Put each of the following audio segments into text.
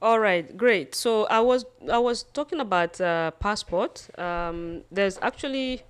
All right, great. So I was talking about passport. There's actually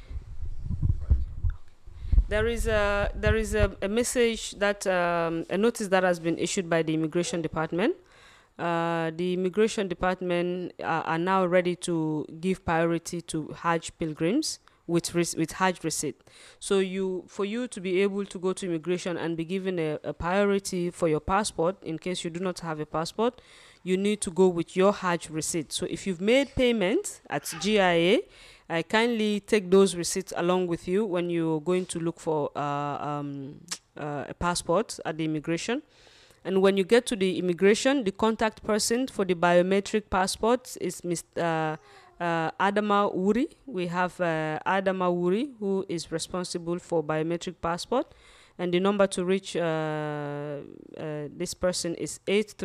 there is a message that a notice that has been issued by the immigration department. The immigration department are now ready to give priority to Hajj pilgrims with Hajj receipt. So for you to be able to go to immigration and be given a priority for your passport, in case you do not have a passport, you need to go with your Hajj receipt. So if you've made payment at GIA, I kindly take those receipts along with you when you're going to look for a passport at the immigration. And when you get to the immigration, the contact person for the biometric passports is Mr. Adama Uri. We have Adama Uri, who is responsible for biometric passport. And the number to reach this person is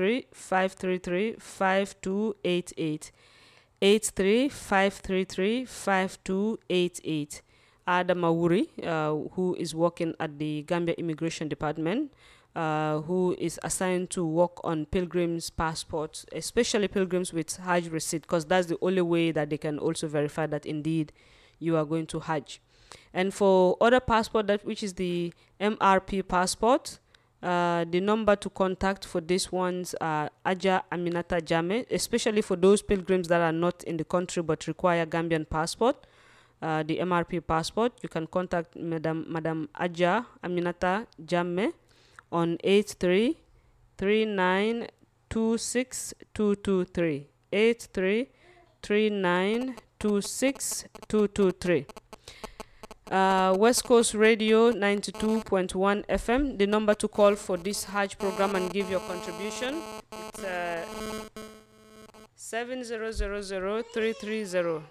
835335288. 835335288. Adam Awuri, who is working at the Gambia Immigration Department, who is assigned to work on pilgrims' passports, especially pilgrims with Hajj receipt, because that's the only way that they can also verify that indeed you are going to Hajj. And for other passport, that which is the MRP passport, the number to contact for these ones are Aja Aminata Jame, especially for those pilgrims that are not in the country but require Gambian passport. The MRP passport, you can contact Madam Aja Aminata Jame on 8339262223. 8339262223. West Coast Radio 92.1 FM. The number to call for this Hajj program and give your contribution, it's 7000330.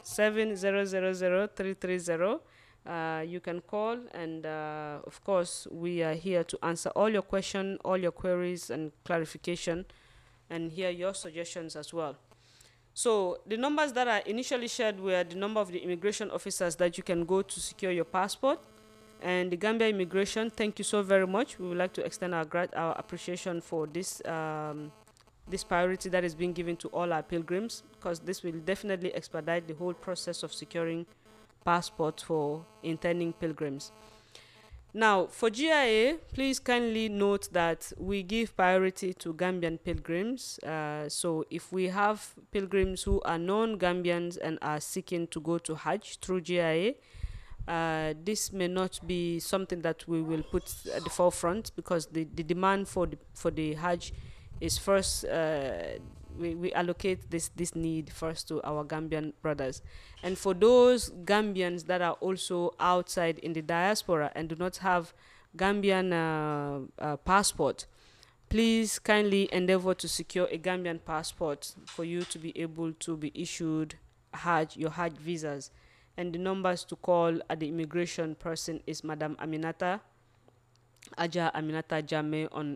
7000330. You can call, and of course, we are here to answer all your questions, all your queries, and clarification, and hear your suggestions as well. So the numbers that are initially shared were the number of the immigration officers that you can go to secure your passport. And the Gambia Immigration, thank you so very much. We would like to extend our appreciation for this this priority that is being given to all our pilgrims, because this will definitely expedite the whole process of securing passports for intending pilgrims. Now, for GIA, please kindly note that we give priority to Gambian pilgrims. So if we have pilgrims who are non-Gambians and are seeking to go to Hajj through GIA, this may not be something that we will put at the forefront, because the demand for the Hajj is first, we allocate this need first to our Gambian brothers. And for those Gambians that are also outside in the diaspora and do not have Gambian passport, please kindly endeavor to secure a Gambian passport for you to be able to be issued your Hajj visas. And the numbers to call at the immigration person is Madam Aminata Aja Aminata Jame on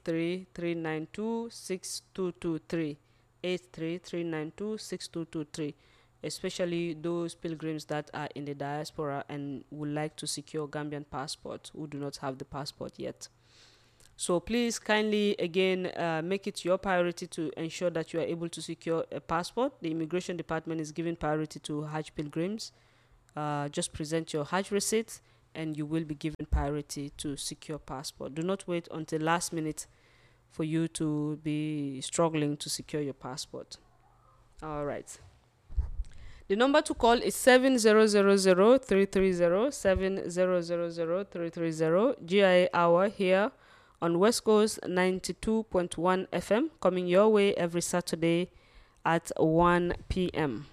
833926223. 833926223. Especially those pilgrims that are in the diaspora and would like to secure Gambian passport who do not have the passport yet. So please kindly again make it your priority to ensure that you are able to secure a passport. The immigration department is giving priority to Hajj pilgrims. Just present your Hajj receipt and you will be given priority to secure passport. Do not wait until last minute for you to be struggling to secure your passport. All right. The number to call is 7000330. 7000330. GIA Hour here on West Coast 92.1 FM, coming your way every Saturday at 1 p.m.